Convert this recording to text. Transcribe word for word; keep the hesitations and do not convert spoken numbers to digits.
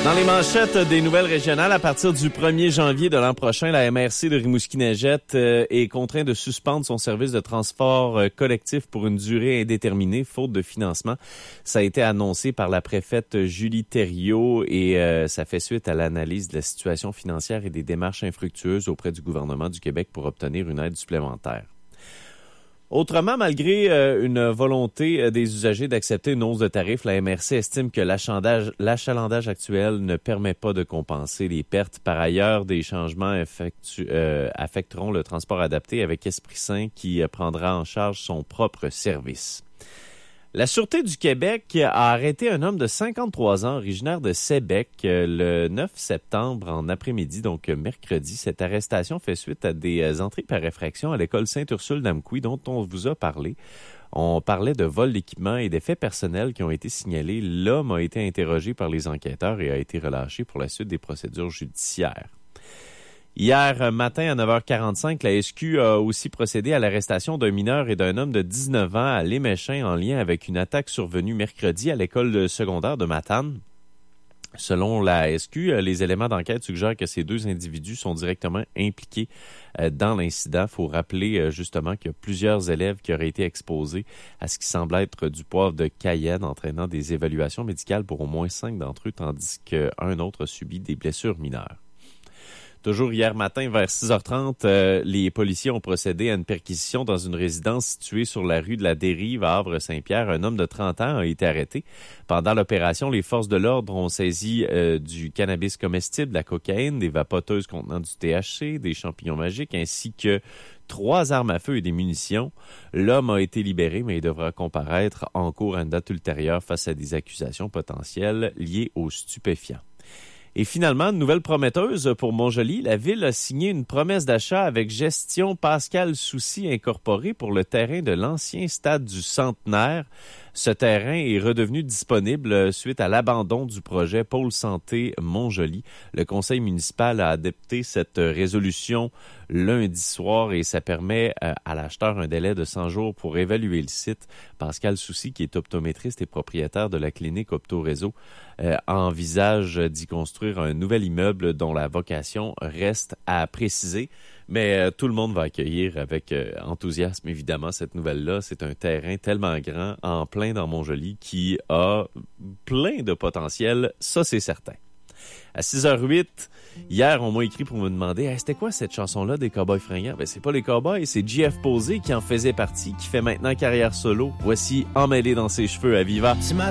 Dans les manchettes des nouvelles régionales, à partir du premier janvier de l'an prochain, la M R C de Rimouski-Neigette euh, est contrainte de suspendre son service de transport euh, collectif pour une durée indéterminée, faute de financement. Ça a été annoncé par la préfète Julie Thériault et euh, ça fait suite à l'analyse de la situation financière et des démarches infructueuses auprès du gouvernement du Québec pour obtenir une aide supplémentaire. Autrement, malgré euh, une volonté euh, des usagers d'accepter une hausse de tarifs, la M R C estime que l'achalandage, l'achalandage actuel ne permet pas de compenser les pertes. Par ailleurs, des changements effectu- euh, affecteront le transport adapté avec Esprit Saint qui euh, prendra en charge son propre service. La Sûreté du Québec a arrêté un homme de cinquante-trois ans, originaire de Sébec, le neuf septembre en après-midi, donc mercredi. Cette arrestation fait suite à des entrées par effraction à l'école Sainte-Ursule-d'Amqui dont on vous a parlé. On parlait de vol d'équipement et d'effets personnels qui ont été signalés. L'homme a été interrogé par les enquêteurs et a été relâché pour la suite des procédures judiciaires. Hier matin à neuf heures quarante-cinq, la S Q a aussi procédé à l'arrestation d'un mineur et d'un homme de dix-neuf ans à Léméchin en lien avec une attaque survenue mercredi à l'école secondaire de Matane. Selon la S Q, les éléments d'enquête suggèrent que ces deux individus sont directement impliqués dans l'incident. Il faut rappeler justement qu'il y a plusieurs élèves qui auraient été exposés à ce qui semble être du poivre de Cayenne, entraînant des évaluations médicales pour au moins cinq d'entre eux, tandis qu'un autre a subi des blessures mineures. Toujours hier matin, vers six heures trente, euh, les policiers ont procédé à une perquisition dans une résidence située sur la rue de la Dérive à Havre-Saint-Pierre. Un homme de trente ans a été arrêté. Pendant l'opération, les forces de l'ordre ont saisi euh, du cannabis comestible, de la cocaïne, des vapoteuses contenant du T H C, des champignons magiques, ainsi que trois armes à feu et des munitions. L'homme a été libéré, mais il devra comparaître en cours à une date ultérieure face à des accusations potentielles liées aux stupéfiants. Et finalement, une nouvelle prometteuse pour Montjoly. La ville a signé une promesse d'achat avec Gestion Pascal Soucy Incorporée pour le terrain de l'ancien stade du Centenaire. Ce terrain est redevenu disponible suite à l'abandon du projet Pôle Santé Montjoly. Le conseil municipal a adopté cette résolution lundi soir et ça permet à l'acheteur un délai de cent jours pour évaluer le site. Pascal Soucy, qui est optométriste et propriétaire de la clinique Opto-Réseau, euh, envisage d'y construire un nouvel immeuble dont la vocation reste à préciser. Mais euh, tout le monde va accueillir avec euh, enthousiasme, évidemment, cette nouvelle-là. C'est un terrain tellement grand, en plein dans Montjoly, qui a plein de potentiel, ça c'est certain. À six heures huit, hier, on m'a écrit pour me demander hey, « C'était quoi cette chanson-là des Cowboys fringants? » Ben, c'est pas les Cowboys, c'est J F Posé qui en faisait partie, qui fait maintenant carrière solo. Voici Emmêlé dans ses cheveux à Viva.